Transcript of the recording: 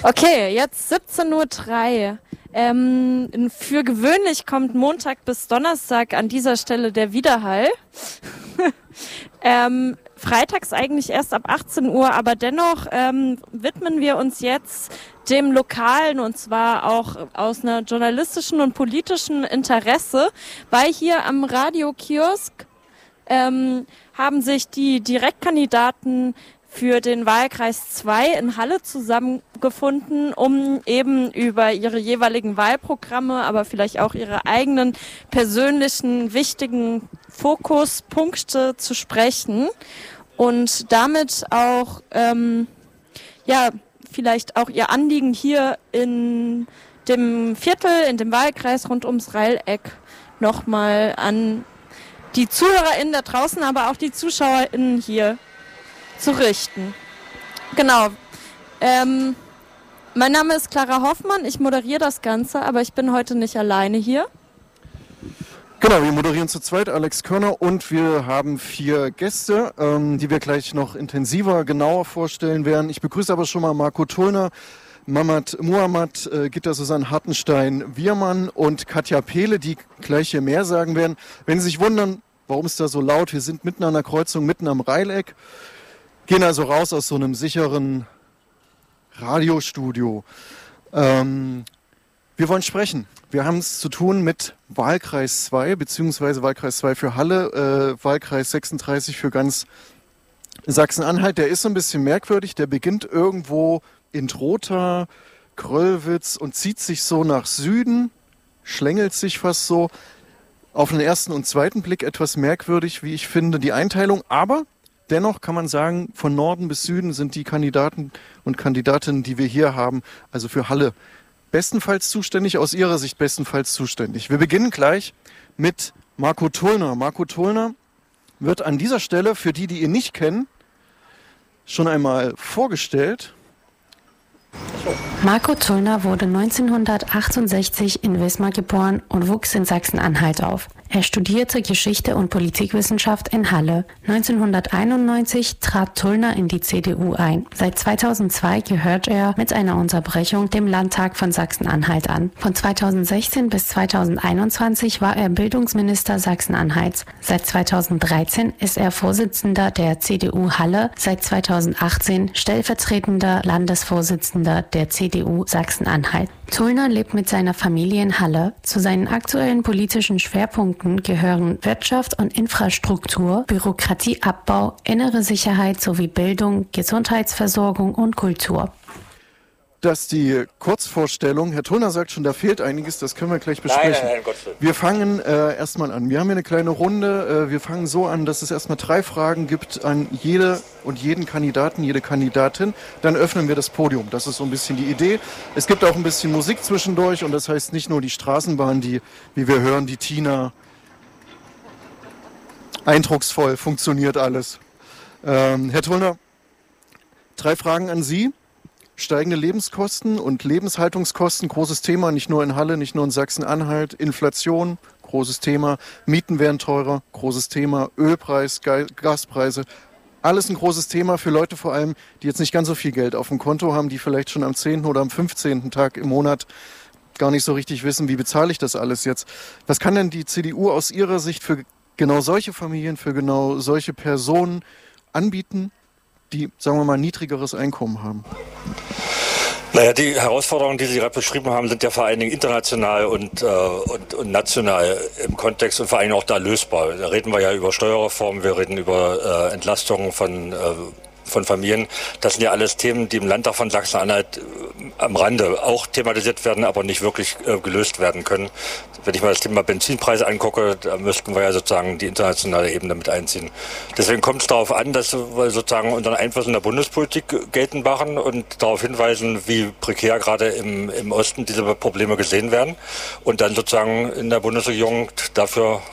Okay, jetzt 17:03 Uhr. Für gewöhnlich kommt Montag bis Donnerstag an dieser Stelle der Widerhall. Freitags eigentlich erst ab 18 Uhr, aber dennoch widmen wir uns jetzt dem Lokalen, und zwar auch aus einer journalistischen und politischen Interesse, weil hier am Radiokiosk haben sich die Direktkandidaten für den Wahlkreis 2 in Halle zusammengefunden, um eben über ihre jeweiligen Wahlprogramme, aber vielleicht auch ihre eigenen persönlichen wichtigen Fokuspunkte zu sprechen und damit auch vielleicht auch ihr Anliegen hier in dem Viertel, in dem Wahlkreis rund ums Reileck nochmal an die ZuhörerInnen da draußen, aber auch die ZuschauerInnen hier zu richten. Genau. Mein Name ist Clara Hoffmann, ich moderiere das Ganze, aber ich bin heute nicht alleine hier. Genau, wir moderieren zu zweit, Alex Körner, und wir haben 4 Gäste, die wir gleich noch intensiver, genauer vorstellen werden. Ich begrüße aber schon mal Marco Tullner, Mamat Muhammad, Gitta Susanne Hartenstein-Wiermann und Katja Pehle, die gleich hier mehr sagen werden. Wenn Sie sich wundern, warum ist da so laut, wir sind mitten an der Kreuzung, mitten am Reileck. Gehen also raus aus so einem sicheren Radiostudio. Wir wollen sprechen. Wir haben es zu tun mit Wahlkreis 2, beziehungsweise Wahlkreis 2 für Halle, Wahlkreis 36 für ganz Sachsen-Anhalt. Der ist so ein bisschen merkwürdig. Der beginnt irgendwo in Trotha, Kröllwitz und zieht sich so nach Süden, schlängelt sich fast so. Auf den ersten und zweiten Blick etwas merkwürdig, wie ich finde, die Einteilung. Aber dennoch kann man sagen, von Norden bis Süden sind die Kandidaten und Kandidatinnen, die wir hier haben, also für Halle, bestenfalls zuständig, aus Ihrer Sicht bestenfalls zuständig. Wir beginnen gleich mit Marco Tullner. Marco Tullner wird an dieser Stelle, für die ihn nicht kennen, schon einmal vorgestellt. Marco Tullner wurde 1968 in Wismar geboren und wuchs in Sachsen-Anhalt auf. Er studierte Geschichte und Politikwissenschaft in Halle. 1991 trat Tullner in die CDU ein. Seit 2002 gehört er mit einer Unterbrechung dem Landtag von Sachsen-Anhalt an. Von 2016 bis 2021 war er Bildungsminister Sachsen-Anhalts. Seit 2013 ist er Vorsitzender der CDU Halle, seit 2018 stellvertretender Landesvorsitzender der CDU Sachsen-Anhalt. Tullner lebt mit seiner Familie in Halle. Zu seinen aktuellen politischen Schwerpunkten gehören Wirtschaft und Infrastruktur, Bürokratieabbau, innere Sicherheit sowie Bildung, Gesundheitsversorgung und Kultur. Das ist die Kurzvorstellung. Herr Tullner sagt schon, da fehlt einiges, das können wir gleich besprechen. Nein, Gottes Willen. Wir fangen erstmal an. Wir haben hier eine kleine Runde. Wir fangen so an, dass es erstmal 3 Fragen gibt an jede und jeden Kandidaten, jede Kandidatin. Dann öffnen wir das Podium. Das ist so ein bisschen die Idee. Es gibt auch ein bisschen Musik zwischendurch und das heißt nicht nur die Straßenbahn, die, wie wir hören, die Tina, eindrucksvoll funktioniert alles. Herr Tullner, 3 Fragen an Sie. Steigende Lebenskosten und Lebenshaltungskosten, großes Thema, nicht nur in Halle, nicht nur in Sachsen-Anhalt. Inflation, großes Thema. Mieten werden teurer, großes Thema. Ölpreis, Gaspreise, alles ein großes Thema für Leute vor allem, die jetzt nicht ganz so viel Geld auf dem Konto haben, die vielleicht schon am 10. oder am 15. Tag im Monat gar nicht so richtig wissen, wie bezahle ich das alles jetzt. Was kann denn die CDU aus Ihrer Sicht für genau solche Familien, für genau solche Personen anbieten, die, sagen wir mal, niedrigeres Einkommen haben? Naja, die Herausforderungen, die Sie gerade beschrieben haben, sind ja vor allen Dingen international und national im Kontext und vor allen Dingen auch da lösbar. Da reden wir ja über Steuerreformen, wir reden über Entlastungen von Familien. Das sind ja alles Themen, die im Landtag von Sachsen-Anhalt am Rande auch thematisiert werden, aber nicht wirklich gelöst werden können. Wenn ich mal das Thema Benzinpreise angucke, da müssten wir ja sozusagen die internationale Ebene mit einziehen. Deswegen kommt es darauf an, dass wir sozusagen unseren Einfluss in der Bundespolitik geltend machen und darauf hinweisen, wie prekär gerade im Osten diese Probleme gesehen werden und dann sozusagen in der Bundesregierung dafür